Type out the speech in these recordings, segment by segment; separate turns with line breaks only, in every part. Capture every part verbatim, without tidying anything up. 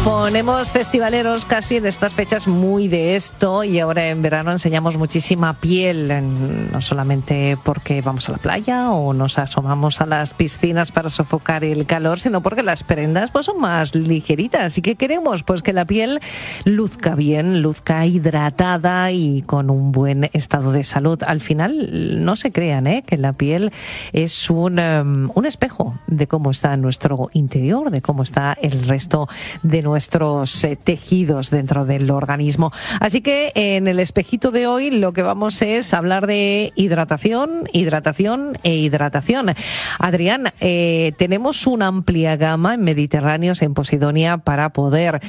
ponemos festivaleros casi en estas fechas muy de esto, y ahora en verano enseñamos muchísima piel, no solamente porque vamos a la playa o nos asomamos a las piscinas para sofocar el calor, sino porque las prendas pues son más ligeritas. ¿Y qué queremos? Pues que la piel luzca bien, luzca hidratada y con un buen estado de salud. Al final, no se crean, ¿eh? que la piel es un, um, un espejo de cómo está nuestro interior, de cómo está el resto de nuestros eh, tejidos dentro del organismo. Así que en el espejito de hoy lo que vamos es hablar de hidratación, hidratación e hidratación. Adrián, eh, tenemos una amplia gama en Mediterráneos, en Posidonia, para poder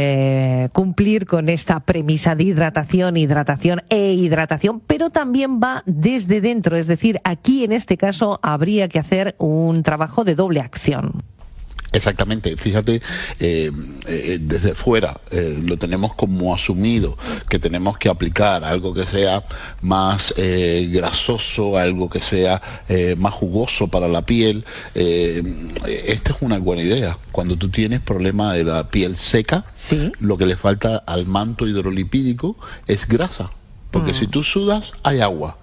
eh, cumplir con esta premisa de hidratación, hidratación e hidratación, pero también va desde dentro, es decir, aquí en este caso habría que hacer un trabajo de doble acción.
Exactamente, fíjate, eh, eh, desde fuera eh, lo tenemos como asumido, que tenemos que aplicar algo que sea más eh, grasoso, algo que sea eh, más jugoso para la piel. Eh, esta es una buena idea. Cuando tú tienes problema de la piel seca, ¿sí? Lo que le falta al manto hidrolipídico es grasa, porque mm. si tú sudas hay agua.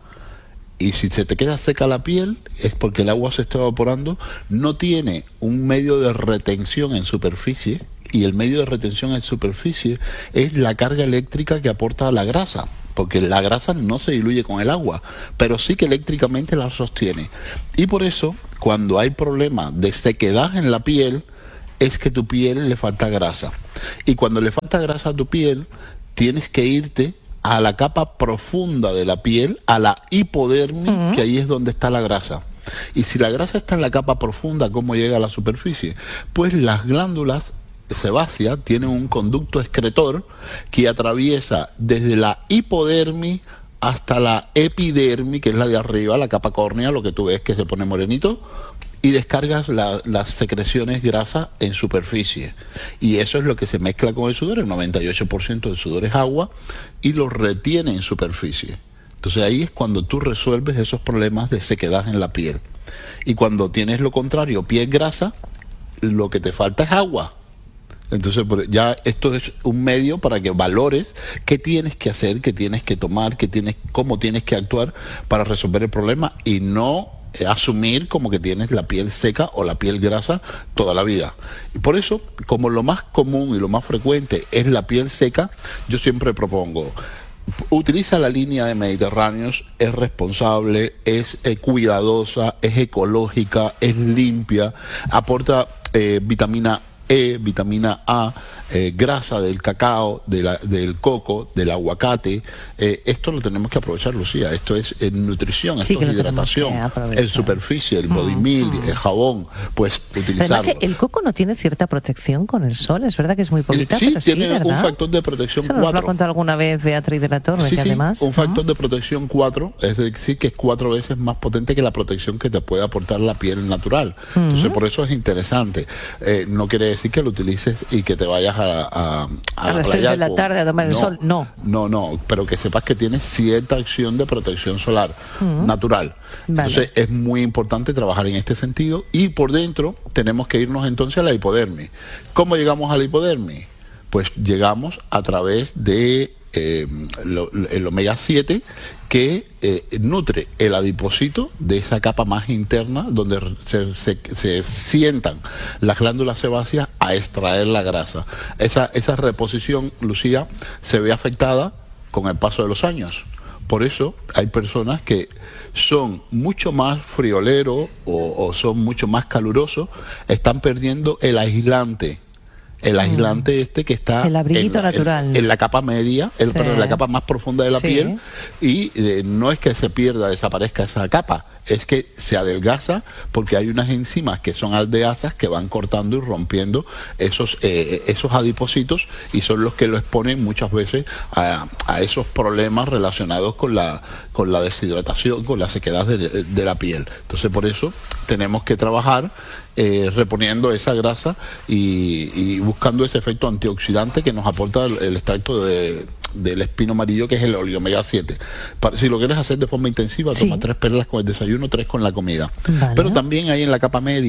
Y si se te queda seca la piel, es porque el agua se está evaporando, no tiene un medio de retención en superficie, y el medio de retención en superficie es la carga eléctrica que aporta la grasa, porque la grasa no se diluye con el agua, pero sí que eléctricamente la sostiene. Y por eso, cuando hay problemas de sequedad en la piel, es que tu piel le falta grasa. Y cuando le falta grasa a tu piel, tienes que irte a la capa profunda de la piel, a la hipodermis, uh-huh. que ahí es donde está la grasa. Y si la grasa está en la capa profunda, ¿cómo llega a la superficie? Pues las glándulas sebáceas tienen un conducto excretor que atraviesa desde la hipodermis hasta la epidermis, que es la de arriba, la capa córnea, lo que tú ves que se pone morenito, y descargas la, las secreciones grasas en superficie. Y eso es lo que se mezcla con el sudor. El noventa y ocho por ciento del sudor es agua y lo retiene en superficie. Entonces ahí es cuando tú resuelves esos problemas de sequedad en la piel. Y cuando tienes lo contrario, piel grasa, lo que te falta es agua. Entonces ya esto es un medio para que valores qué tienes que hacer, qué tienes que tomar, qué tienes, cómo tienes que actuar para resolver el problema, y no asumir como que tienes la piel seca o la piel grasa toda la vida. Y por eso, como lo más común y lo más frecuente es la piel seca, yo siempre propongo: utiliza la línea de Mediterráneos, es responsable, es eh, cuidadosa, es ecológica, es limpia, aporta eh, vitamina E, vitamina A, eh, grasa del cacao, de la, del coco, del aguacate. Eh, esto lo tenemos que aprovechar, Lucía. Esto es eh, nutrición, esto sí, es hidratación, en superficie, el body milk, mm, mm. el jabón, pues utilizarlo.
Además, el coco no tiene cierta protección con el sol, es verdad que es muy poquita,
sí,
pero
tiene
sí, ¿verdad?
un factor de protección
cuatro.
cuatro.
¿Nos lo ha contado alguna vez Beatriz de la Torre?
Sí,
que
sí,
además,
un factor
¿no?
de protección cuatro, es decir, que es cuatro veces más potente que la protección que te puede aportar la piel natural. Uh-huh. Entonces, por eso es interesante. Eh, no quiere decir que lo utilices y que te vayas a, a, a,
a las tres de la con... tarde a tomar no, el sol, no.
No, no, pero que sepas que tienes cierta acción de protección solar uh-huh. natural. Vale. Entonces es muy importante trabajar en este sentido, y por dentro tenemos que irnos entonces a la hipodermis. ¿Cómo llegamos a la hipodermis? Pues llegamos a través de eh, lo, el omega siete, que eh, nutre el adipocito de esa capa más interna donde se, se, se sientan las glándulas sebáceas a extraer la grasa. Esa, esa reposición, Lucía, se ve afectada con el paso de los años. Por eso hay personas que son mucho más frioleros o, o son mucho más calurosos, están perdiendo el aislante. El aislante este que está
el abriguito
en, la,
natural.
En, en la capa media, el, sí. perdón, la capa más profunda de la sí. piel, y eh, no es que se pierda, desaparezca esa capa, es que se adelgaza porque hay unas enzimas que son aldeasas que van cortando y rompiendo esos eh, esos adipocitos, y son los que lo exponen muchas veces a, a esos problemas relacionados con la con la deshidratación, con la sequedad de, de, de la piel. Entonces, por eso tenemos que trabajar eh, reponiendo esa grasa y, y buscando ese efecto antioxidante que nos aporta el, el extracto de del espino amarillo, que es el omega siete. Para, si lo quieres hacer de forma intensiva, sí. toma tres perlas con el desayuno, tres con la comida. Vale. Pero también hay en la capa media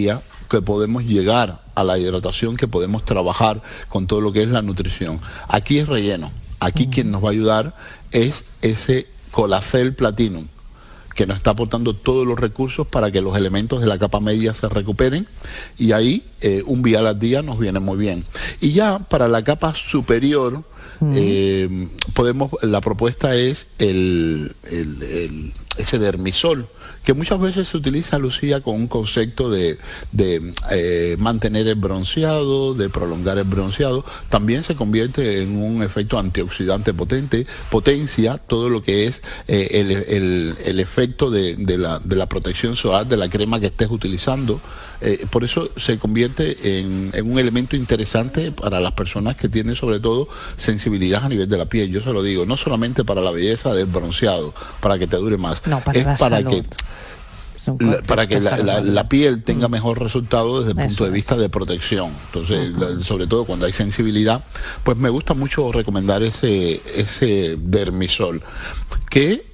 que podemos llegar a la hidratación, que podemos trabajar con todo lo que es la nutrición. Aquí es relleno. Aquí quien nos va a ayudar es ese Colacel Platinum, que nos está aportando todos los recursos para que los elementos de la capa media se recuperen, y ahí eh, un vial al día nos viene muy bien. Y ya para la capa superior, mm. eh, podemos, la propuesta es el, el, el ese dermisol, que muchas veces se utiliza, Lucía, con un concepto de, de eh, mantener el bronceado, de prolongar el bronceado. También se convierte en un efecto antioxidante potente, potencia todo lo que es eh, el, el, el efecto de, de, la, de la protección solar de la crema que estés utilizando. Eh, por eso se convierte en, en un elemento interesante para las personas que tienen sobre todo sensibilidad a nivel de la piel. Yo se lo digo, no solamente para la belleza del bronceado, para que te dure más,
no, para
es
la
para
salud.
que La, para que la, la, la piel tenga mejor resultado desde el
Eso
punto de vista
es.
de protección. Entonces,
Uh-huh.
la, sobre todo cuando hay sensibilidad, pues me gusta mucho recomendar ese, ese dermisol, que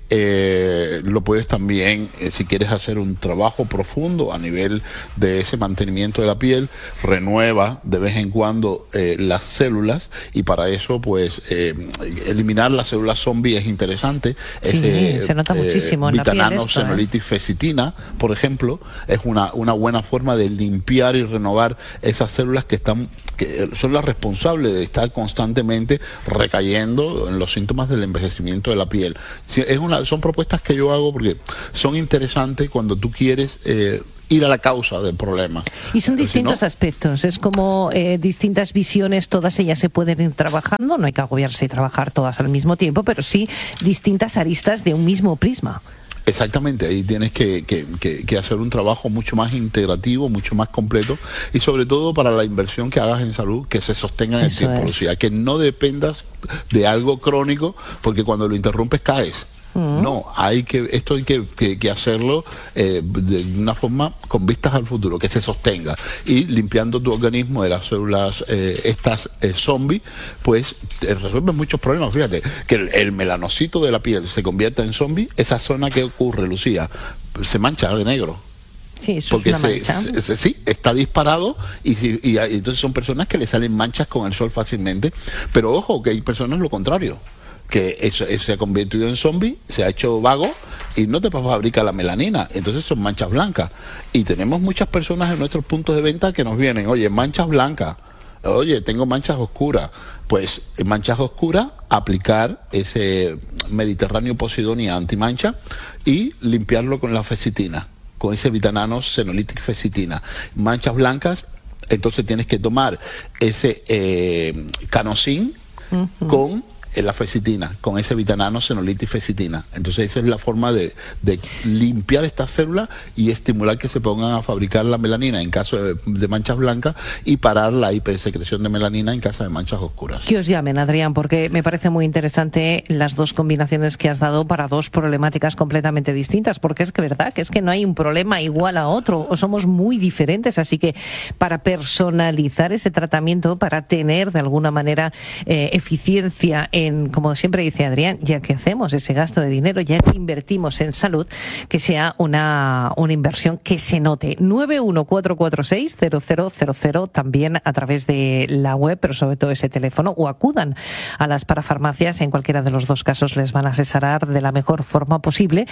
eh, lo puedes también, eh, si quieres hacer un trabajo profundo a nivel de ese mantenimiento de la piel, renueva de vez en cuando eh, las células, y para eso pues eh, eliminar las células zombie es interesante.
Sí,
ese,
se nota muchísimo en la piel
vitanano,
esto, ¿eh?
senolitis fecitina, por ejemplo, es una, una buena forma de limpiar y renovar esas células que están, que son las responsables de estar constantemente recayendo en los síntomas del envejecimiento de la piel. Sí, es una, son propuestas que yo hago porque son interesantes cuando tú quieres eh, ir a la causa del problema.
Y son
Pero
distintos
si no,
aspectos, es como eh, distintas visiones, todas ellas se pueden ir trabajando, no hay que agobiarse y trabajar todas al mismo tiempo, pero sí distintas aristas de un mismo prisma.
Exactamente, ahí tienes que, que, que, que hacer un trabajo mucho más integrativo, mucho más completo, y sobre todo para la inversión que hagas en salud, que se sostenga en el
Eso
tiempo,
es.
Lucía, que no dependas de algo crónico, porque cuando lo interrumpes caes. Uh-huh. No, hay que esto hay que, que, que hacerlo eh, de una forma con vistas al futuro, que se sostenga, y limpiando tu organismo de las células eh, estas eh, zombies, pues te resuelves muchos problemas. Fíjate que el, el melanocito de la piel se convierte en zombie. Esa zona que ocurre, Lucía, se mancha de negro.
Sí, eso
porque
es una
se,
mancha.
se, se, sí, está disparado, y, y, y entonces son personas que le salen manchas con el sol fácilmente. Pero ojo, que hay personas lo contrario, que eso, eso se ha convertido en zombie, se ha hecho vago y no te fabrica la melanina, entonces son manchas blancas. Y tenemos muchas personas en nuestros puntos de venta que nos vienen, oye, manchas blancas, oye, tengo manchas oscuras. Pues en manchas oscuras, aplicar ese Mediterráneo Posidonia antimancha y limpiarlo con la fecitina, con ese vitanano senolitic fecitina. Manchas blancas, entonces tienes que tomar ese eh, Canosin uh-huh. con en la fecitina, con ese vitanano senolitis fecitina. Entonces esa es la forma de, de limpiar estas células y estimular que se pongan a fabricar la melanina en caso de, de manchas blancas, y parar la hipersecreción de melanina en caso de manchas oscuras.
Que os llamen, Adrián, porque me parece muy interesante las dos combinaciones que has dado para dos problemáticas completamente distintas, porque es que verdad que es que no hay un problema igual a otro, o somos muy diferentes, así que para personalizar ese tratamiento, para tener de alguna manera eh, eficiencia en En, como siempre dice Adrián, ya que hacemos ese gasto de dinero, ya que invertimos en salud, que sea una, una inversión que se note. nueve uno cuatro cuatro seis cero cero cero cero, también a través de la web, pero sobre todo ese teléfono, o acudan a las parafarmacias. En cualquiera de los dos casos les van a asesorar de la mejor forma posible.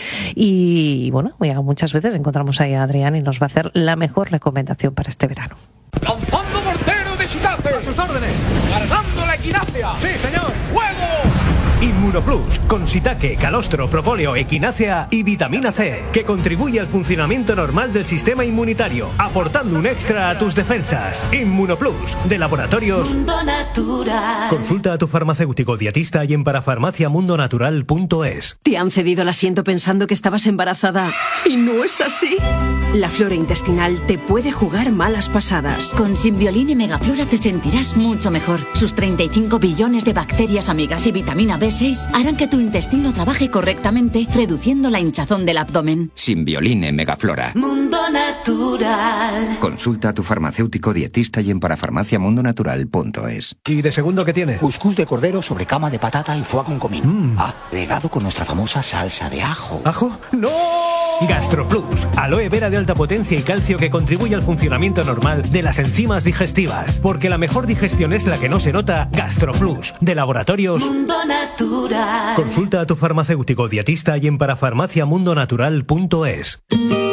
Y bueno, ya muchas veces encontramos ahí a Adrián y nos va a hacer la mejor recomendación para este verano.
¡Lanzando mortero de Shitate!
¡A sus órdenes!
¡Cargando la equinacia!
¡Sí, señor!
¡Fuego!
Inmunoplus, con Shiitake, calostro, propóleo, equinácea y vitamina C, que contribuye al funcionamiento normal del sistema inmunitario, aportando un extra a tus defensas. Inmunoplus, de Laboratorios
Mundo Natural.
Consulta a tu farmacéutico dietista y en parafarmaciamundonatural punto es.
¿Te han cedido el asiento pensando que estabas embarazada y no es así? La flora intestinal te puede jugar malas pasadas.
Con Symbiolin y Megaflora te sentirás mucho mejor. Sus treinta y cinco billones de bacterias amigas y vitamina B B seis harán que tu intestino trabaje correctamente, reduciendo la hinchazón del abdomen.
Simbioline Megaflora.
Mundo Natural.
Consulta a tu farmacéutico dietista y en parafarmacia mundo natural punto es.
¿Y de segundo qué tiene?
Cuscús de cordero sobre cama de patata y foie con comino. Mm. Ah, regado con nuestra famosa salsa de ajo.
¿Ajo? ¡No! GastroPlus, aloe vera de alta potencia y calcio que contribuye al funcionamiento normal de las enzimas digestivas. Porque la mejor digestión es la que no se nota. GastroPlus, de Laboratorios
Mundo Natural.
Consulta a tu farmacéutico dietista y en parafarmacia mundo natural punto es.